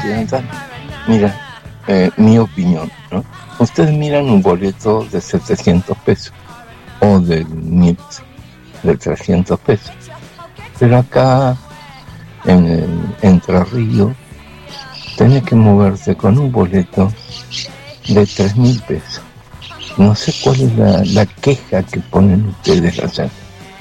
Occidental. Mira, mi opinión, ¿no? Ustedes miran un boleto de 700 pesos o de 300 pesos. Pero acá, en Entre Ríos, tenés que moverse con un boleto de 3.000 pesos. No sé cuál es la queja que ponen ustedes allá.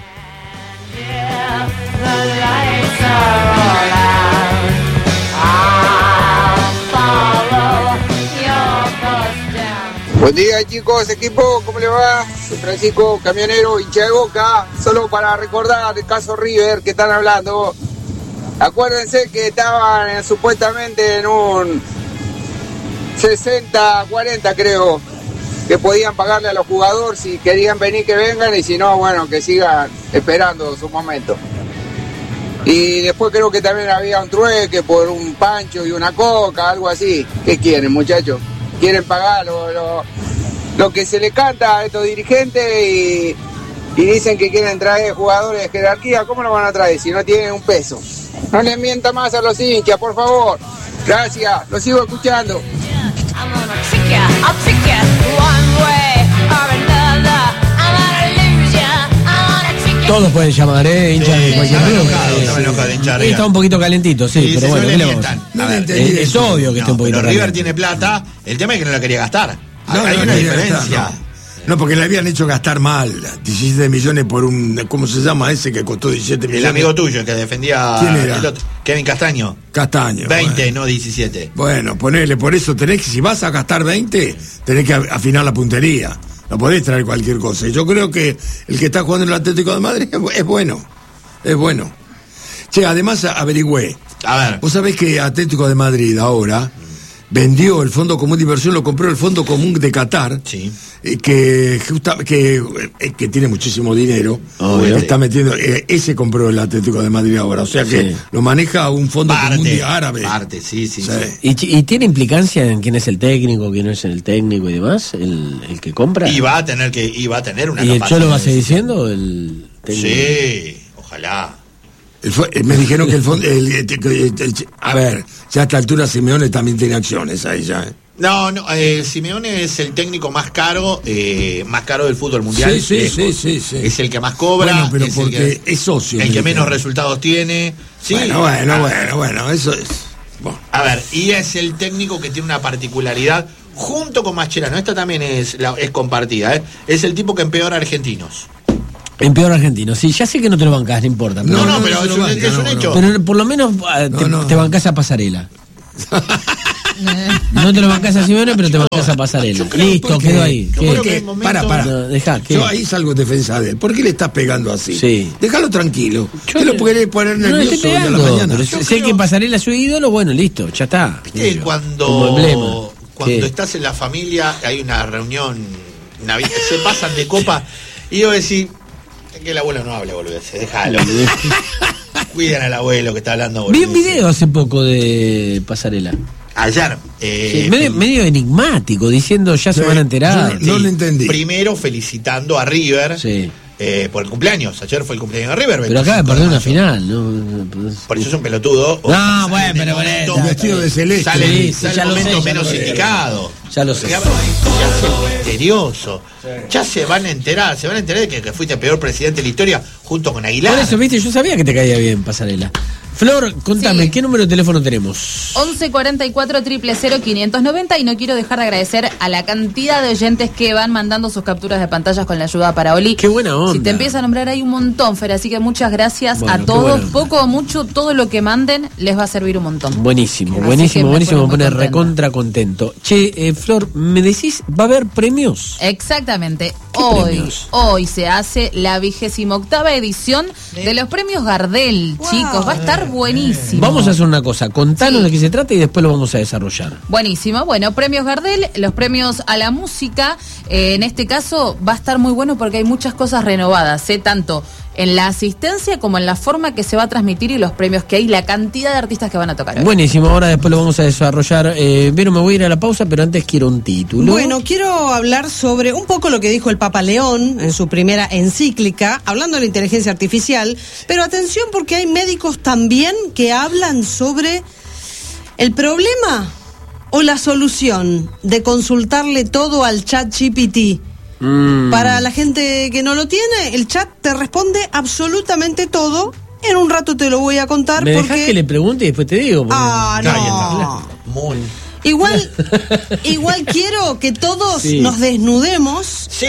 Buen día, chicos, equipo, ¿cómo le va? Soy Francisco, camionero, hincha de Boca. Solo para recordar el caso River que están hablando. Acuérdense que estaban supuestamente en un 60-40, creo, que podían pagarle a los jugadores si querían venir, que vengan, y si no, bueno, que sigan esperando su momento. Y después creo que también había un trueque por un pancho y una coca, algo así. ¿Qué quieren, muchachos? Quieren pagar lo que se le canta a estos dirigentes y dicen que quieren traer jugadores de jerarquía. ¿Cómo lo van a traer si no tienen un peso? No les mienta más a los hinchas, por favor. Gracias, los sigo escuchando. Todos pueden llamar, hincha de cualquier club. Está un poquito calentito, sí, pero bueno, ¿qué le vamos a hacer? Es obvio que está un poquito calentito. River caliente. tiene plata, el tema es que no la quería gastar. No, Hay una diferencia. No, porque le habían hecho gastar mal, 17 millones por un, ¿cómo se llama ese que costó 17 millones? El amigo tuyo, el que defendía. ¿Quién era? El otro, Kevin Castaño. 20, bueno. No 17. Bueno, ponele, por eso tenés que, si vas a gastar 20, tenés que afinar la puntería. No podés traer cualquier cosa. Y yo creo que el que está jugando en el Atlético de Madrid es bueno. Es bueno. Che, además averigüé. A ver. Vos sabés que Atlético de Madrid ahora vendió el Fondo Común de Inversión, lo compró el Fondo Común de Qatar, sí. que tiene muchísimo dinero, está metiendo, ese compró el Atlético de Madrid ahora, o sea que lo maneja un Fondo Común de árabe. Sí. ¿Y tiene implicancia en quién es el técnico, quién no es el técnico y demás, el que compra? Y va a tener una ¿Y el capacidad Cholo va a seguir diciendo el técnico? Sí, ojalá. Me dijeron que el fondo, a ver, ya a esta altura Simeone también tiene acciones ahí ya. No, Simeone es el técnico más caro del fútbol mundial. Sí. Es el que más cobra. Bueno, pero es porque es socio. El que menos resultados tiene. Sí. Bueno, eso es. Bueno. A ver, y es el técnico que tiene una particularidad junto con Mascherano. Esta también es compartida, ¿eh? Es el tipo que empeora a argentinos. En peor argentino, sí, ya sé que no te lo bancás, no importa. Pero pero es un hecho. Pero por lo menos te bancás a Pasarela. No te lo bancás a Simeone, pero te bancás a Pasarela. Listo, quedó ahí. Para. Dejá, yo ahí salgo en defensa de él. ¿Por qué le estás pegando así? Sí. Déjalo tranquilo. Yo lo podés poner nervioso no estoy pegando, de la mañana. pero sé que Pasarela es su ídolo, bueno, listo, ya está. ¿Viste cuando estás en la familia, hay una reunión, se pasan de copa y yo decís que el abuelo no habla, boludeces, déjalo. Cuidan al abuelo que está hablando, boludeces. Vi un video hace poco de Pasarela. Ayer. Medio enigmático, diciendo ya se van a enterar. No lo entendí. Primero felicitando a River por el cumpleaños. Ayer fue el cumpleaños de River. Pero acaba de perder una final, ¿no? Por eso es un pelutudo. No, bueno, pero un vestido de celeste. Sale el momento menos indicado. Ya lo sé. Ya es misterioso. Ya se van a enterar de que fuiste el peor presidente de la historia junto con Aguilar. Por eso, viste, yo sabía que te caía bien Pasarela. Flor, contame, ¿qué número de teléfono tenemos? 11 44 000 590, y no quiero dejar de agradecer a la cantidad de oyentes que van mandando sus capturas de pantallas con la ayuda para Oli. Qué buena onda. Si te empieza a nombrar hay un montón, Fer, así que muchas gracias a todos. Poco o mucho, todo lo que manden les va a servir un montón. Buenísimo, me pone recontra contento. Che, Flor, ¿me decís, va a haber premios? Exactamente. Premios? Hoy se hace la 28ª edición de los premios Gardel, chicos. Va a estar buenísimo. Vamos a hacer una cosa, contanos de qué se trata y después lo vamos a desarrollar. Buenísimo. Bueno, premios Gardel, los premios a la música. En este caso va a estar muy bueno porque hay muchas cosas renovadas, tanto en la asistencia como en la forma que se va a transmitir y los premios que hay, la cantidad de artistas que van a tocar hoy. Buenísimo, ahora después lo vamos a desarrollar. Vero, me voy a ir a la pausa, pero antes quiero un título. Bueno, quiero hablar sobre un poco lo que dijo el Papa León en su primera encíclica, hablando de la inteligencia artificial, pero atención porque hay médicos también que hablan sobre ¿El problema o la solución de consultarle todo al ChatGPT? Para la gente que no lo tiene, el chat te responde absolutamente todo. En un rato te lo voy a contar. ¿Me dejás que le pregunte y después te digo? No. Igual quiero que todos nos desnudemos. Sí,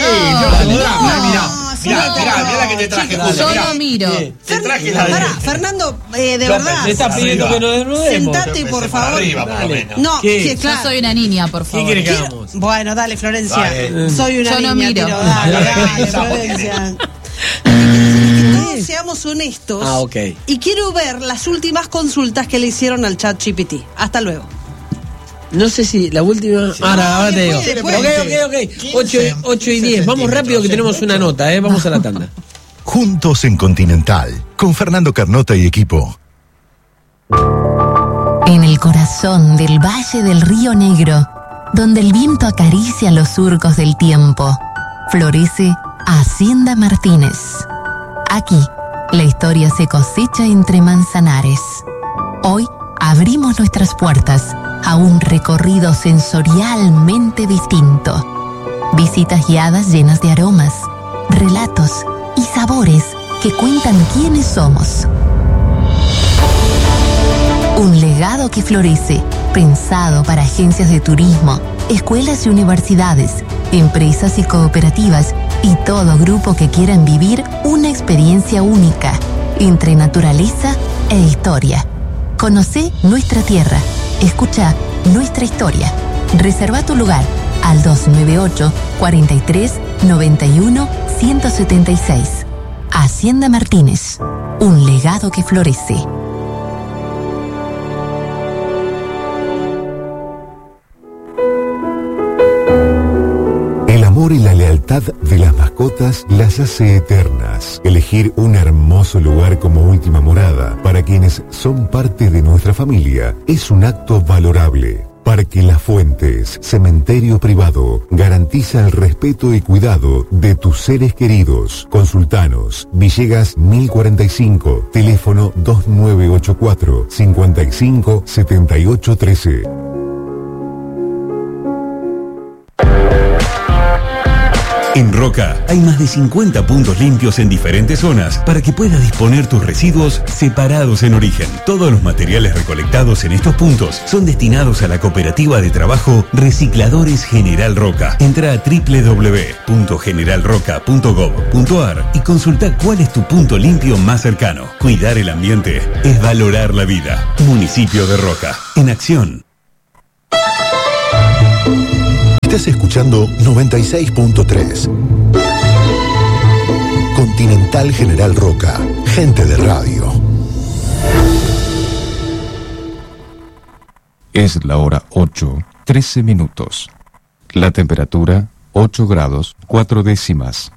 mirá la que te traje. Yo lo miro. Te traje la de... Fernando, de verdad. Me está pidiendo que nos desnudemos. Sentate, por favor. Arriba, por lo menos. No, sí, claro. Yo soy una niña, por favor. ¿Qué quieres que hagamos? Bueno, dale, Florencia. Dale. Soy una Yo niña. no miro. Dale, Florencia. Que todos seamos honestos. Okay. Y quiero ver las últimas consultas que le hicieron al ChatGPT. Hasta luego. No sé si la última. Sí. Ahora te digo. Después. 8 y 10. Vamos rápido que tenemos una nota, Vamos a la tanda. Juntos en Continental, con Fernando Carnota y equipo. En el corazón del Valle del Río Negro, donde el viento acaricia los surcos del tiempo, florece Hacienda Martínez. Aquí, la historia se cosecha entre manzanares. Hoy abrimos nuestras puertas a un recorrido sensorialmente distinto. Visitas guiadas llenas de aromas, relatos y sabores que cuentan quiénes somos. Un legado que florece, pensado para agencias de turismo, escuelas y universidades, empresas y cooperativas y todo grupo que quieran vivir una experiencia única entre naturaleza e historia. Conocé nuestra tierra. Escucha nuestra historia. Reserva tu lugar al 298 43 91 176. Hacienda Martínez. Un legado que florece. El amor y la lealtad de las mascotas las hace eternas. Elegir un hermoso lugar como última morada para quienes son parte de nuestra familia es un acto valorable. Parque Las Fuentes, cementerio privado, garantiza el respeto y cuidado de tus seres queridos. Consultanos, Villegas 1045, teléfono 2984 55 78 13. En Roca hay más de 50 puntos limpios en diferentes zonas para que puedas disponer tus residuos separados en origen. Todos los materiales recolectados en estos puntos son destinados a la cooperativa de trabajo Recicladores General Roca. Entra a www.generalroca.gov.ar y consulta cuál es tu punto limpio más cercano. Cuidar el ambiente es valorar la vida. Municipio de Roca, en acción. Estás escuchando 96.3. Continental General Roca, gente de radio. Es la hora 8:13 minutos. La temperatura 8 grados 4 décimas.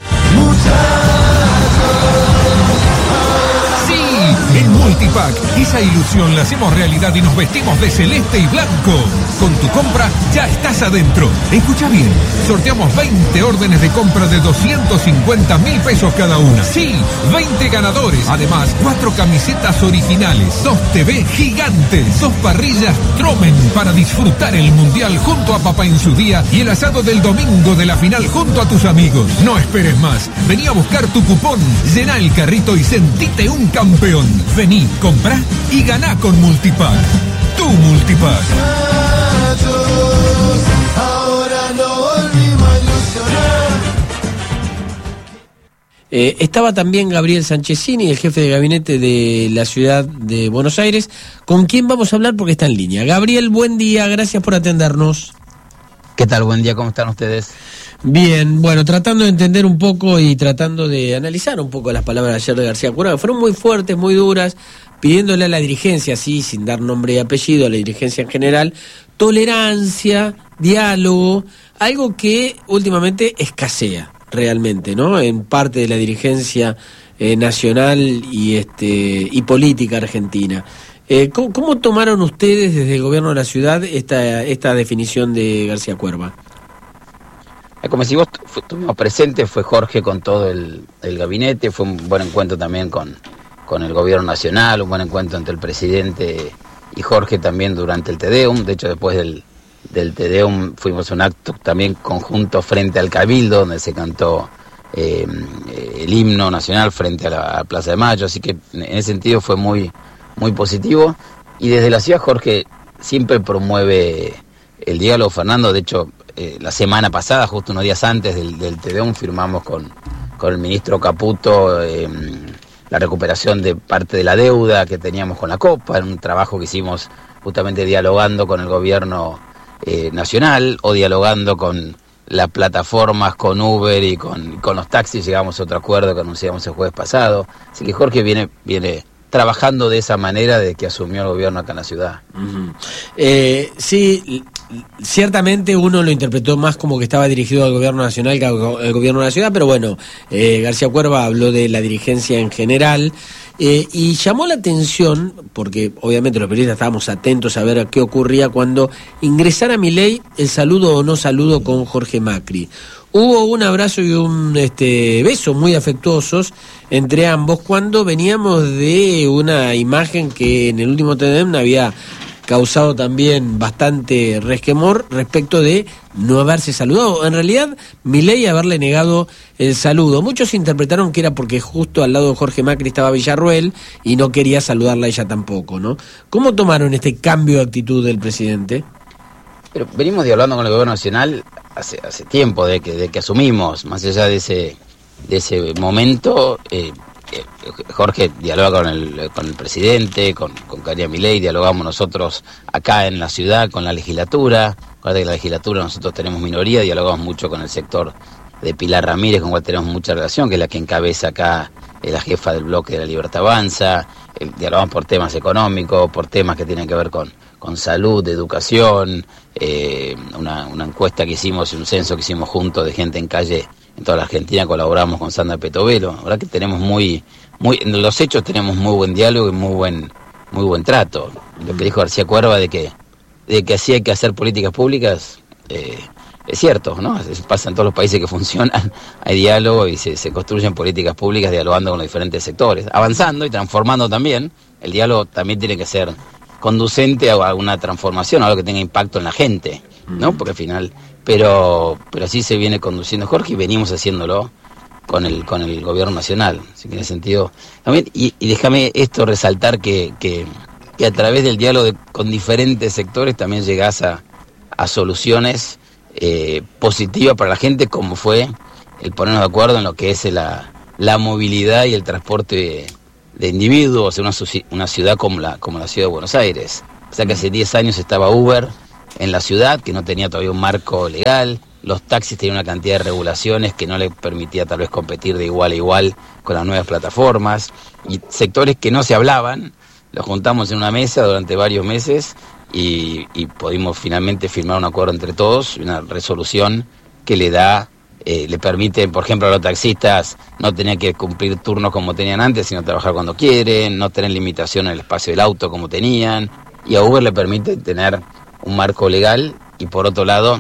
En Multipack, esa ilusión la hacemos realidad y nos vestimos de celeste y blanco. Con tu compra ya estás adentro. Escucha bien, sorteamos 20 órdenes de compra de 250.000 pesos cada una. Sí, 20 ganadores. Además, 4 camisetas originales, 2 TV gigantes, 2 parrillas Tromen para disfrutar el Mundial junto a papá en su día y el asado del domingo de la final junto a tus amigos. No esperes más. Vení a buscar tu cupón, llená el carrito y sentite un campeón. Vení, comprá y ganá con Multipack. Tu Multipack. Estaba también Gabriel Sanchezini, el jefe de gabinete de la ciudad de Buenos Aires, con quien vamos a hablar porque está en línea. Gabriel, buen día, gracias por atendernos. ¿Qué tal? Buen día, ¿cómo están ustedes? Bien, bueno, tratando de entender un poco y tratando de analizar un poco las palabras de ayer de García Cuerva, que fueron muy fuertes, muy duras, pidiéndole a la dirigencia, así, sin dar nombre y apellido, a la dirigencia en general, tolerancia, diálogo, algo que últimamente escasea realmente, ¿no? En parte de la dirigencia nacional y política argentina. ¿Cómo tomaron ustedes desde el gobierno de la ciudad esta definición de García Cuerva? Como si vos estuvimos presentes, fue Jorge con todo el gabinete, fue un buen encuentro también con el gobierno nacional, un buen encuentro entre el presidente Jorge también durante el Te Deum. De hecho, después del Te Deum fuimos a un acto también conjunto frente al Cabildo, donde se cantó el himno nacional frente a la Plaza de Mayo, así que en ese sentido fue muy, muy positivo. Y desde la ciudad Jorge siempre promueve el diálogo, Fernando. De hecho, la semana pasada, justo unos días antes del Te Deum, firmamos con el ministro Caputo la recuperación de parte de la deuda que teníamos con la Copa, en un trabajo que hicimos justamente dialogando con el gobierno nacional o dialogando con las plataformas, con Uber y con los taxis. Llegamos a otro acuerdo que anunciamos el jueves pasado. Así que Jorge viene trabajando de esa manera desde que asumió el gobierno acá en la ciudad. Sí, ciertamente uno lo interpretó más como que estaba dirigido al gobierno nacional que al gobierno de la ciudad, pero bueno, García Cuerva habló de la dirigencia en general. Y llamó la atención, porque obviamente los periodistas estábamos atentos a ver qué ocurría cuando ingresara Milei, el saludo o no saludo con Jorge Macri. Hubo un abrazo y un beso muy afectuosos entre ambos cuando veníamos de una imagen que en el último Te Deum había causado también bastante resquemor respecto de no haberse saludado. En realidad, Milei haberle negado el saludo. Muchos interpretaron que era porque justo al lado de Jorge Macri estaba Villarruel y no quería saludarla a ella tampoco, ¿no? ¿Cómo tomaron este cambio de actitud del presidente? Pero venimos dialogando con el gobierno nacional hace tiempo, de que asumimos, más allá de ese momento. Jorge dialoga con el presidente, con Caria Milei, dialogamos nosotros acá en la ciudad con la legislatura. Acuérdate que en la legislatura nosotros tenemos minoría, dialogamos mucho con el sector de Pilar Ramírez, con cual tenemos mucha relación, que es la que encabeza acá, es la jefa del bloque de La Libertad Avanza. Dialogamos por temas económicos, por temas que tienen que ver con salud, educación, una encuesta que hicimos, un censo que hicimos juntos de gente en calle en toda la Argentina, colaboramos con Sandra Petovelo. La verdad que tenemos en los hechos tenemos muy buen diálogo y muy buen trato. Lo que dijo García Cuerva de que así hay que hacer políticas públicas, es cierto, ¿no? Pasa en todos los países que funcionan, hay diálogo y se construyen políticas públicas dialogando con los diferentes sectores, avanzando y transformando también. El diálogo también tiene que ser conducente a una transformación, a algo que tenga impacto en la gente, ¿no? Porque al final, pero así se viene conduciendo Jorge y venimos haciéndolo con el gobierno nacional. Así que en ese sentido también, y déjame esto resaltar que a través del diálogo con diferentes sectores también llegás a soluciones positivas para la gente, como fue el ponernos de acuerdo en lo que es la movilidad y el transporte de individuos en una ciudad como la ciudad de Buenos Aires. O sea que hace 10 años estaba Uber en la ciudad, que no tenía todavía un marco legal. Los taxis tenían una cantidad de regulaciones que no le permitía tal vez competir de igual a igual con las nuevas plataformas. Y sectores que no se hablaban, los juntamos en una mesa durante varios meses y pudimos finalmente firmar un acuerdo entre todos, una resolución que le permite, por ejemplo, a los taxistas no tener que cumplir turnos como tenían antes, sino trabajar cuando quieren, no tener limitación en el espacio del auto como tenían, y a Uber le permite tener un marco legal, y por otro lado,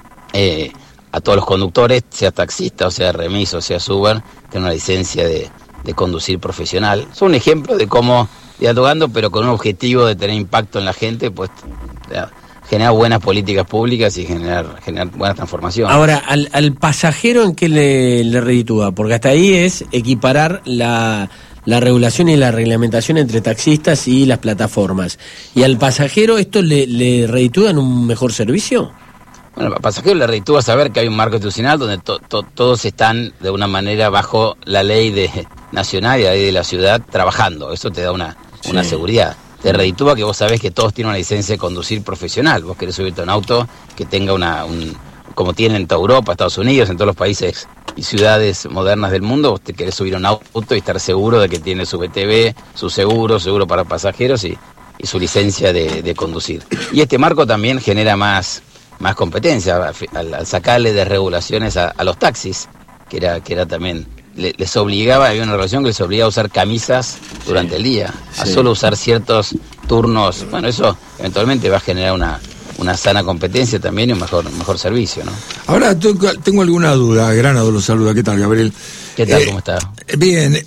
a todos los conductores, sea taxista, o sea remiso, o sea Uber, tener una licencia de conducir profesional. Son un ejemplo de cómo, dialogando, pero con un objetivo de tener impacto en la gente, pues generar buenas políticas públicas y generar buenas transformaciones. Ahora, al pasajero, ¿en qué le reditúa? Porque hasta ahí es equiparar la regulación y la reglamentación entre taxistas y las plataformas. ¿Y al pasajero esto le reditúa en un mejor servicio? Bueno, al pasajero le reditúa saber que hay un marco institucional donde todos están de una manera bajo la ley nacional y la ley de la ciudad trabajando. Eso te da una seguridad. Te reditúa que vos sabés que todos tienen una licencia de conducir profesional. Vos querés subirte a un auto que tenga como tienen en toda Europa, Estados Unidos, en todos los países y ciudades modernas del mundo, vos te querés subir a un auto y estar seguro de que tiene su BTV, su seguro para pasajeros y su licencia de conducir. Y este marco también genera más competencia al sacarle de regulaciones a los taxis, que era también, les obligaba, había una regulación que les obligaba a usar camisas durante el día, a solo usar ciertos turnos. Bueno, eso eventualmente va a generar una sana competencia también y un mejor servicio, ¿no? Ahora tengo alguna duda. Granado lo saluda. ¿Qué tal, Gabriel? ¿Qué tal? ¿Cómo está? Bien.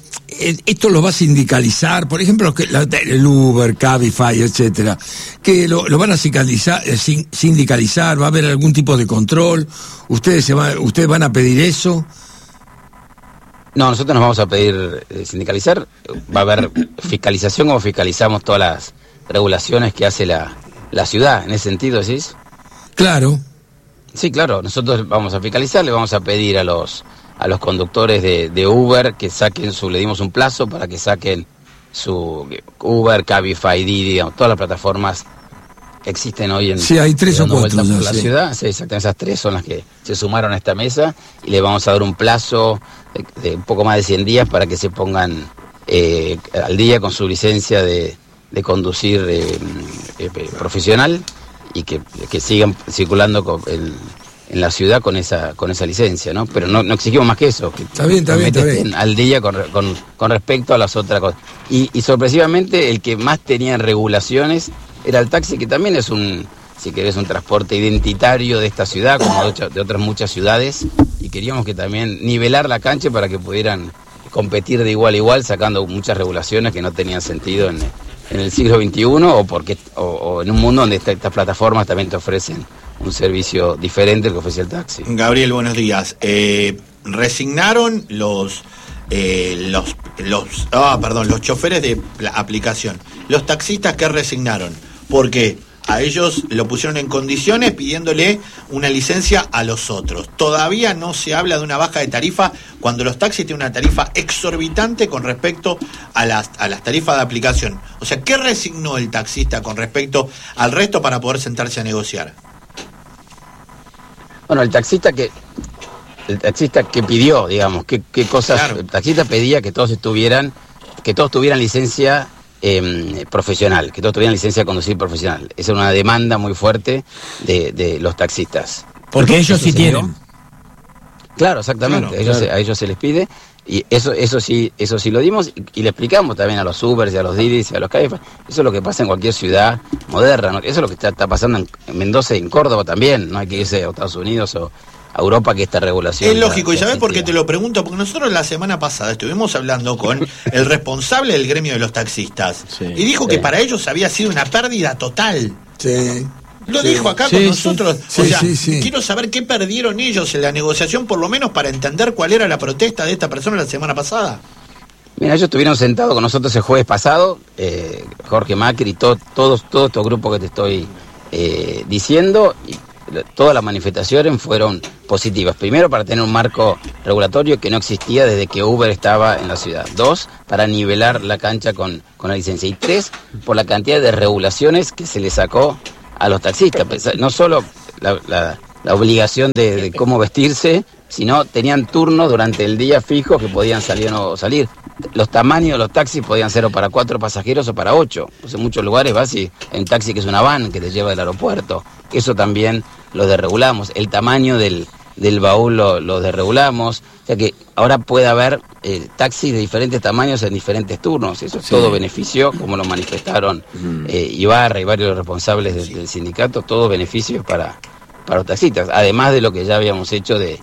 esto lo va a sindicalizar, por ejemplo, el Uber, Cabify, etcétera, que lo van a sindicalizar, va a haber algún tipo de control, ustedes van a pedir eso. No, nosotros nos vamos a pedir sindicalizar, va a haber fiscalización como fiscalizamos todas las regulaciones que hace la ciudad, en ese sentido, ¿decís? Claro. Sí, claro, nosotros vamos a fiscalizar, le vamos a pedir a los conductores de Uber que saquen le dimos un plazo para que saquen su Uber, Cabify, Didi, digamos, todas las plataformas que existen hoy en sí, hay 3 o 4 ya, la ciudad. Sí, exactamente, esas 3 son las que se sumaron a esta mesa y le vamos a dar un plazo de un poco más de 100 días para que se pongan al día con su licencia de conducir profesional y que sigan circulando en la ciudad con esa licencia, ¿no? Pero no exigimos más que eso. Que está bien. Al día con respecto a las otras cosas. Y sorpresivamente el que más tenía regulaciones era el taxi, que también es si querés, un transporte identitario de esta ciudad, como de otras muchas ciudades, y queríamos que también nivelar la cancha para que pudieran competir de igual a igual, sacando muchas regulaciones que no tenían sentido en el siglo XXI o en un mundo donde estas plataformas también te ofrecen un servicio diferente al que ofrece el taxi. Gabriel, buenos días. Resignaron los choferes de aplicación. Los taxistas que resignaron, porque a ellos lo pusieron en condiciones pidiéndole una licencia a los otros. Todavía no se habla de una baja de tarifa cuando los taxis tienen una tarifa exorbitante con respecto a las tarifas de aplicación. O sea, ¿qué resignó el taxista con respecto al resto para poder sentarse a negociar? Bueno, el taxista que pidió, digamos, qué cosas. Claro. El taxista pedía que todos tuvieran licencia profesional, que todos tuvieran licencia de conducir profesional. Esa es una demanda muy fuerte de los taxistas. Porque ellos sí tienen. Claro, exactamente. A ellos se les pide. Y eso sí lo dimos y le explicamos también a los Ubers y a los Didis y a los Cabify. Eso es lo que pasa en cualquier ciudad moderna, ¿no? Eso es lo que está pasando en Mendoza y en Córdoba también. No hay que irse a Estados Unidos o a Europa, que esta regulación... Es lógico, y ¿sabés por qué te lo pregunto? Porque nosotros la semana pasada estuvimos hablando con el responsable del gremio de los taxistas, sí, y dijo que para ellos había sido una pérdida total. Sí. Lo dijo acá con nosotros. O sea, quiero saber qué perdieron ellos en la negociación, por lo menos para entender cuál era la protesta de esta persona la semana pasada. Mira, ellos estuvieron sentados con nosotros el jueves pasado, Jorge Macri y todos estos grupos que te estoy diciendo, y todas las manifestaciones fueron positivas. Primero, para tener un marco regulatorio que no existía desde que Uber estaba en la ciudad. 2, para nivelar la cancha con la licencia. Y 3, por la cantidad de regulaciones que se le sacó a los taxistas. No solo la obligación de cómo vestirse, sino tenían turnos durante el día fijos que podían salir o no salir. Los tamaños de los taxis podían ser o para 4 pasajeros o para 8. Pues en muchos lugares vas y hay un taxi que es una van que te lleva del aeropuerto. Eso también lo desregulamos. El tamaño del baúl lo desregulamos. O sea que ahora puede haber taxis de diferentes tamaños en diferentes turnos. Eso es todo beneficio, como lo manifestaron Ibarra y varios responsables del sindicato, todos beneficios para los taxistas. Además de lo que ya habíamos hecho de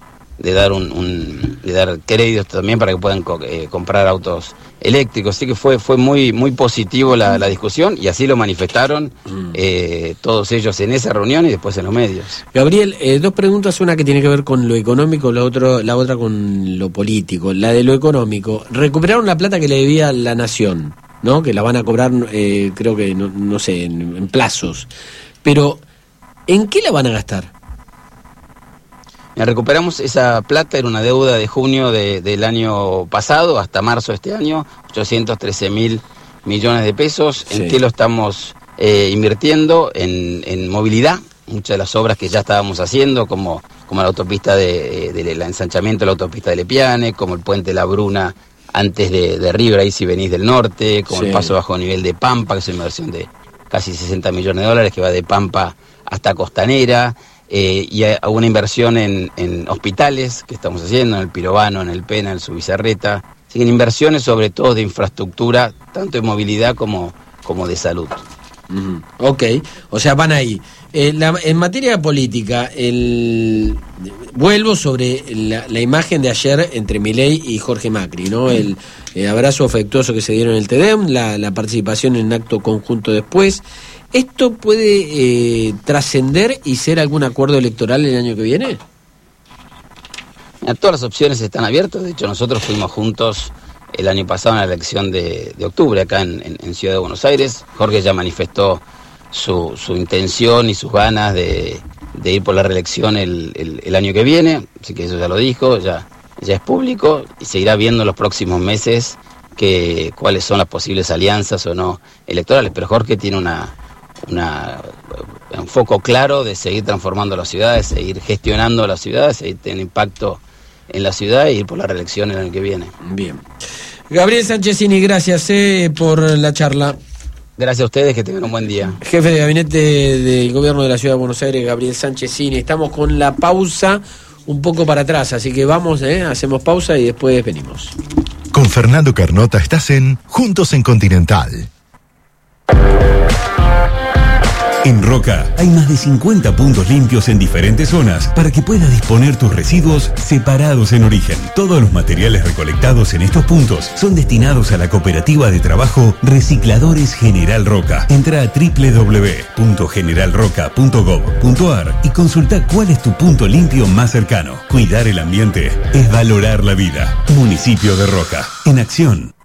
dar créditos también para que puedan comprar autos eléctricos. Así que fue muy muy positivo la discusión, y así lo manifestaron todos ellos en esa reunión y después en los medios. Gabriel, 2 preguntas, una que tiene que ver con lo económico, la otra con lo político. La de lo económico, recuperaron la plata que le debía la Nación, ¿no? Que la van a cobrar, creo que, no sé, en plazos. Pero, ¿en qué la van a gastar? Recuperamos esa plata, era una deuda de junio del año pasado hasta marzo de este año, 813.000 millones de pesos. ¿En qué lo estamos invirtiendo? En movilidad, muchas de las obras que ya estábamos haciendo, como la autopista el ensanchamiento de la autopista de Lepiane, como el puente La Bruna antes de River, ahí si venís del norte, como el paso bajo nivel de Pampa, que es una inversión de casi 60 millones de dólares que va de Pampa hasta Costanera. Y una inversión en hospitales que estamos haciendo, en el Pirovano, en el Pena, en el Subizarreta. Siguen inversiones sobre todo de infraestructura, tanto de movilidad como de salud. Ok, o sea, van ahí. En materia política, vuelvo sobre la imagen de ayer entre Milei y Jorge Macri, ¿no? El abrazo afectuoso que se dieron en el TEDEM, la participación en acto conjunto después. ¿Esto puede trascender y ser algún acuerdo electoral el año que viene? Todas las opciones están abiertas. De hecho, nosotros fuimos juntos el año pasado en la elección de octubre acá en Ciudad de Buenos Aires. Jorge ya manifestó su intención y sus ganas de ir por la reelección el año que viene, así que eso ya lo dijo, ya es público, y seguirá viendo en los próximos meses cuáles son las posibles alianzas o no electorales. Pero Jorge tiene un foco claro de seguir transformando la ciudad, de seguir gestionando la ciudad, de seguir teniendo impacto en la ciudad y ir por la reelección el año que viene. Bien. Gabriel Sanchezini, gracias por la charla. Gracias a ustedes, que tengan un buen día. Jefe de gabinete del gobierno de la Ciudad de Buenos Aires, Gabriel Sanchezini. Estamos con la pausa un poco para atrás, así que vamos, hacemos pausa y después venimos. Con Fernando Carnota estás en Juntos en Continental. En Roca hay más de 50 puntos limpios en diferentes zonas para que puedas disponer tus residuos separados en origen. Todos los materiales recolectados en estos puntos son destinados a la cooperativa de trabajo Recicladores General Roca. Entra a www.generalroca.gov.ar y consulta cuál es tu punto limpio más cercano. Cuidar el ambiente es valorar la vida. Municipio de Roca. En acción.